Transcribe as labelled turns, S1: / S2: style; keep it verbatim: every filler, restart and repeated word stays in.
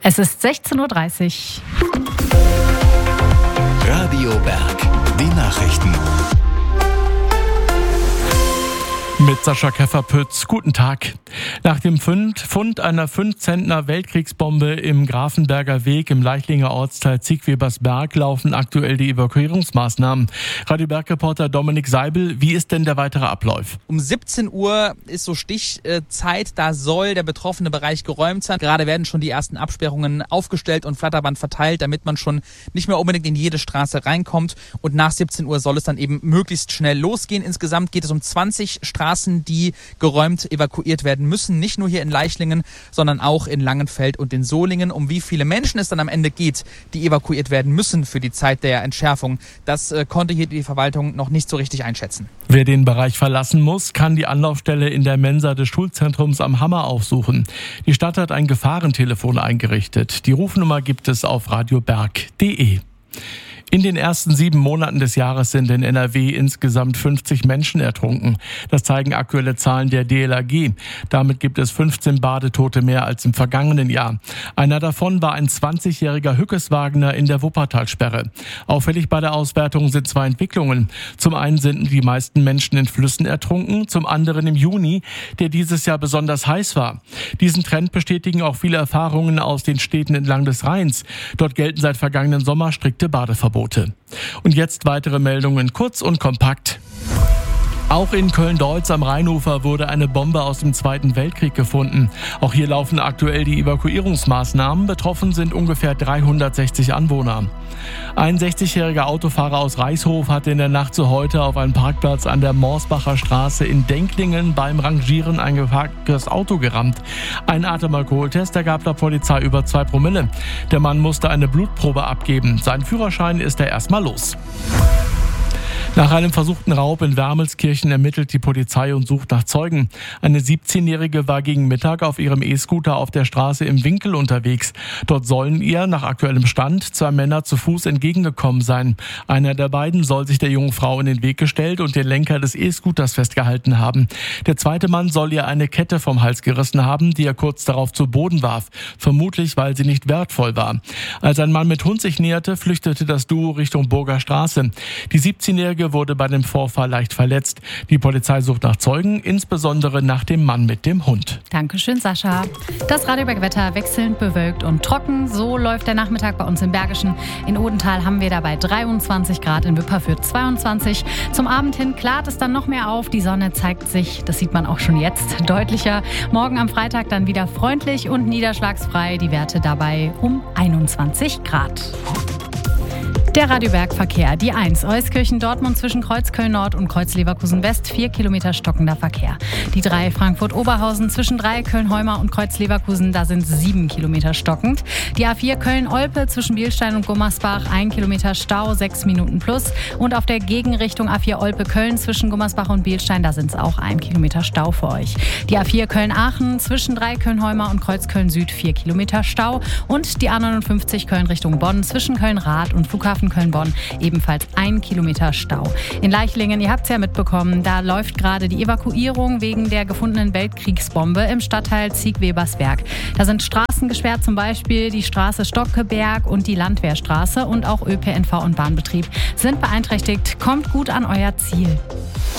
S1: Es ist sechzehn Uhr dreißig.
S2: Radio Berg, die Nachrichten.
S3: Mit Sascha Kefferpütz, guten Tag. Nach dem Fund, Fund einer fünf Zentner Weltkriegsbombe im Grafenberger Weg im Leichlinger Ortsteil Ziegwebersberg laufen aktuell die Evakuierungsmaßnahmen. Radio Berg-Reporter Dominik Seibel, wie ist denn der weitere Ablauf?
S4: Um siebzehn Uhr ist so Stichzeit, da soll der betroffene Bereich geräumt sein. Gerade werden schon die ersten Absperrungen aufgestellt und Flatterband verteilt, damit man schon nicht mehr unbedingt in jede Straße reinkommt. Und nach siebzehn Uhr soll es dann eben möglichst schnell losgehen. Insgesamt geht es um zwanzig Straßen, die geräumt evakuiert werden müssen. Nicht nur hier in Leichlingen, sondern auch in Langenfeld und in Solingen. Um wie viele Menschen es dann am Ende geht, die evakuiert werden müssen für die Zeit der Entschärfung, das äh, konnte hier die Verwaltung noch nicht so richtig einschätzen.
S3: Wer den Bereich verlassen muss, kann die Anlaufstelle in der Mensa des Schulzentrums am Hammer aufsuchen. Die Stadt hat ein Gefahrentelefon eingerichtet. Die Rufnummer gibt es auf radioberg punkt de. In den ersten sieben Monaten des Jahres sind in N R W insgesamt fünfzig Menschen ertrunken. Das zeigen aktuelle Zahlen der D L R G. Damit gibt es fünfzehn Badetote mehr als im vergangenen Jahr. Einer davon war ein zwanzigjähriger Hückeswagener in der Wuppertalsperre. Auffällig bei der Auswertung sind zwei Entwicklungen. Zum einen sind die meisten Menschen in Flüssen ertrunken, zum anderen im Juni, der dieses Jahr besonders heiß war. Diesen Trend bestätigen auch viele Erfahrungen aus den Städten entlang des Rheins. Dort gelten seit vergangenen Sommer strikte Badeverbote. Und jetzt weitere Meldungen, kurz und kompakt. Auch in Köln-Deutz am Rheinufer wurde eine Bombe aus dem Zweiten Weltkrieg gefunden. Auch hier laufen aktuell die Evakuierungsmaßnahmen. Betroffen sind ungefähr dreihundertsechzig Anwohner. Ein sechzigjähriger Autofahrer aus Reichshof hatte in der Nacht zu heute auf einem Parkplatz an der Morsbacher Straße in Denklingen beim Rangieren ein geparktes Auto gerammt. Ein Atemalkoholtest ergab der Polizei über zwei Promille. Der Mann musste eine Blutprobe abgeben. Sein Führerschein ist er erstmal los. Nach einem versuchten Raub in Wermelskirchen ermittelt die Polizei und sucht nach Zeugen. Eine siebzehnjährige war gegen Mittag auf ihrem E-Scooter auf der Straße im Winkel unterwegs. Dort sollen ihr nach aktuellem Stand zwei Männer zu Fuß entgegengekommen sein. Einer der beiden soll sich der jungen Frau in den Weg gestellt und den Lenker des E-Scooters festgehalten haben. Der zweite Mann soll ihr eine Kette vom Hals gerissen haben, die er kurz darauf zu Boden warf. Vermutlich, weil sie nicht wertvoll war. Als ein Mann mit Hund sich näherte, flüchtete das Duo Richtung Burger Straße. Die siebzehnjährige wurde bei dem Vorfall leicht verletzt. Die Polizei sucht nach Zeugen, insbesondere nach dem Mann mit dem Hund.
S1: Dankeschön, Sascha. Das Radio Berg Wetter wechselnd bewölkt und trocken. So läuft der Nachmittag bei uns im Bergischen. In Odenthal haben wir dabei dreiundzwanzig Grad, in Wipperfürth zweiundzwanzig. Zum Abend hin klart es dann noch mehr auf. Die Sonne zeigt sich, das sieht man auch schon jetzt, deutlicher. Morgen am Freitag dann wieder freundlich und niederschlagsfrei. Die Werte dabei um einundzwanzig Grad. Der Radio Berg Verkehr. Die eins. Euskirchen-Dortmund zwischen Kreuzköln Nord und Kreuz-Leverkusen-West. vier Kilometer stockender Verkehr. Die drei. Frankfurt-Oberhausen zwischen drei. Köln-Heumar und Kreuz-Leverkusen. Da sind sieben Kilometer stockend. Die A vier. Köln-Olpe zwischen Bielstein und Gummersbach. ein Kilometer Stau, sechs Minuten plus. Und auf der Gegenrichtung A vier Olpe-Köln zwischen Gummersbach und Bielstein. Da sind es auch ein Kilometer Stau für euch. Die A vier. Köln-Aachen zwischen drei. Köln-Heumar und Kreuz-Köln-Süd. vier Kilometer Stau. Und die A neunundfünfzig. Köln Richtung Bonn zwischen Köln-Rath und Flughafen Köln-Bonn ebenfalls ein Kilometer Stau. In Leichlingen, ihr habt es ja mitbekommen, da läuft gerade die Evakuierung wegen der gefundenen Weltkriegsbombe im Stadtteil Ziegwebersberg. Da sind Straßen gesperrt, zum Beispiel die Straße Stockeberg und die Landwehrstraße, und auch ÖPNV und Bahnbetrieb sind beeinträchtigt. Kommt gut an euer Ziel.